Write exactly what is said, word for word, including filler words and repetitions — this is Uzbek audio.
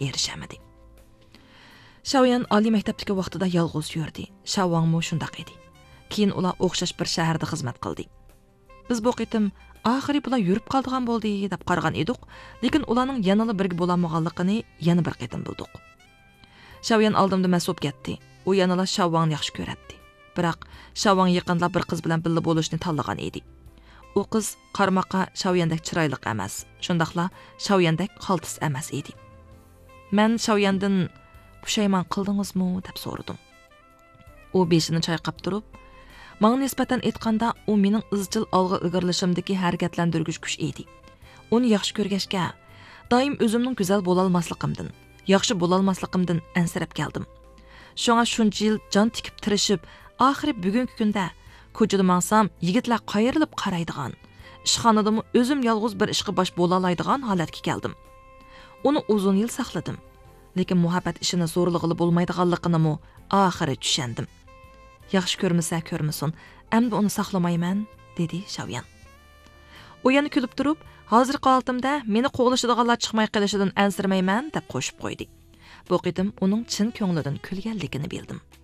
erishamadi. Shaoyan oliy maktabdagi vaqtida yolg'iz yurdi. Shawangmo shundaq edi. Keyin ular o'xshash bir shaharda xizmat qildi. Biz bu qitim oxiri bular yurib qoldigan bo'ldi deb qaragan edik, lekin ularning yanada birga bo'lolmaganligini yana bir qitim bildik. Shaoyan oldimda mas'ul ketdi. U yanala Shawangni yaxshi ko'radi. Biroq Shawang yaqinda bir qiz bilan birga bo'lishni tanlagan edi. U qiz qarmoqqa Shaoyandek chiroyli emas, shundaqla Shaoyandek qaltis emas edi. Men Shaoyandan pushaymon qildingizmi deb so'radim. U beshini chayqab turib, "Menga nisbatan aytganda, u mening izchil olg'a ilgarilishimdagi harakatlantirgich kuch edi. Uni yaxshi ko'rgachga, doim o'zimning go'zal bo'la olmasligimdan, yaxshi bo'la olmasligimdan ansirab keldim. Shunga shuncha yil jon tikib tirishib, oxiri bugungi kunda ko'chada mansam yigitlar qayrilib qaraydigan, ishxonadami o'zim yolg'iz bir ishga bosh bo'la oladigan holatga keldim. Uni uzun yil saqladim. Lekin muhabbat ishini zo'rlig'ili bo'lmaydiganligini mu oxiri tushandim. Yaxshi ko'rmasa ko'rmasin, endi uni saqlamayman", dedi Shaoyan. U yana kulib turib, "Hozirgi holatimda meni qo'g'lashadiganlar chiqmay qolishidan ansirmayman" deb qo'shib qo'ydi. Bu qitim uning chin ko'nglidan kulganligini bildim.